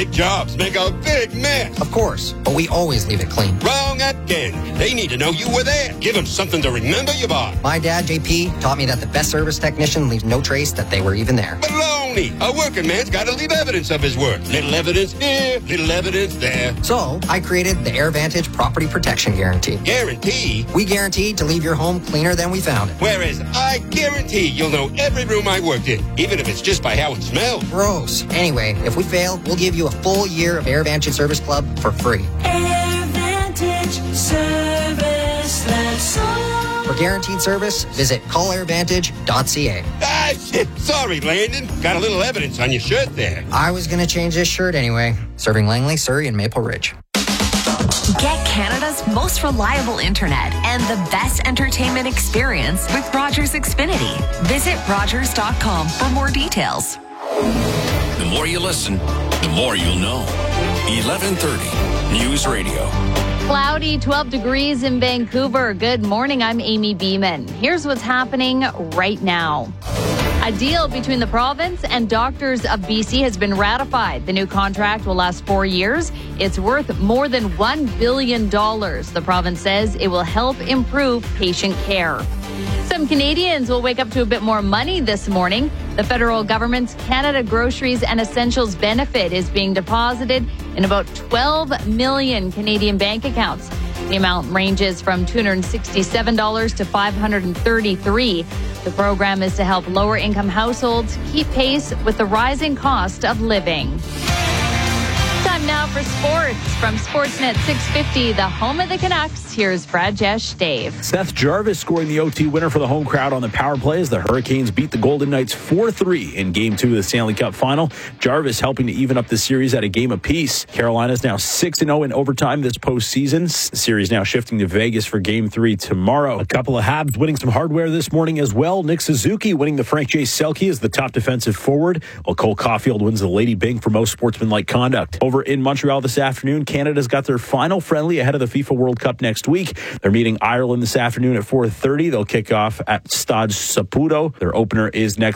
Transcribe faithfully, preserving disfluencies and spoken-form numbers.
Big jobs make a big mess. Of course, but we always leave it clean. Wrong again. They need to know you were there. Give them something to remember you by. My dad, J P, taught me that the best service technician leaves no trace that they were even there. Baloney. A working man's got to leave evidence of his work. Little evidence here, little evidence there. So, I created the AirVantage Property Protection Guarantee. Guarantee? We guarantee to leave your home cleaner than we found it. Whereas I guarantee you'll know every room I worked in, even if it's just by how it smells. Gross. Anyway, if we fail, we'll give you a full year of AirVantage Service Club for free. AirVantage Service, that's all. For guaranteed service, visit call air vantage dot c a. Ah, shit. Sorry, Landon. Got a little evidence on your shirt there. I was going to change this shirt anyway. Serving Langley, Surrey, and Maple Ridge. Get Canada's most reliable internet and the best entertainment experience with Rogers Xfinity. Visit rogers dot com for more details. The more you listen, the more you'll know. eleven thirty News Radio. Cloudy, twelve degrees in Vancouver. Good morning. I'm Amy Beeman. Here's what's happening right now. A deal between the province and Doctors of B C has been ratified. The new contract will last four years. It's worth more than one billion dollars. The province says it will help improve patient care. Some Canadians will wake up to a bit more money this morning. The federal government's Canada Groceries and Essentials benefit is being deposited in about twelve million Canadian bank accounts. The amount ranges from two hundred sixty-seven dollars to five hundred thirty-three dollars. The program is to help lower-income households keep pace with the rising cost of living. Time now for sports. From Sportsnet six fifty, the home of the Canucks, here's Brajesh Dave. Seth Jarvis scoring the O T winner for the home crowd on the power play as the Hurricanes beat the Golden Knights four three in Game two of the Stanley Cup Final. Jarvis helping to even up the series at a game apiece. Carolina's now six and oh in overtime this postseason. The series now shifting to Vegas for Game three tomorrow. A couple of Habs winning some hardware this morning as well. Nick Suzuki winning the Frank J. Selke as the top defensive forward, while Cole Caulfield wins the Lady Byng for most sportsmanlike conduct. Over in Montreal this afternoon, Canada's got their final friendly ahead of the FIFA World Cup next week. They're meeting Ireland this afternoon at four thirty. They'll kick off at Stade Saputo. Their opener is next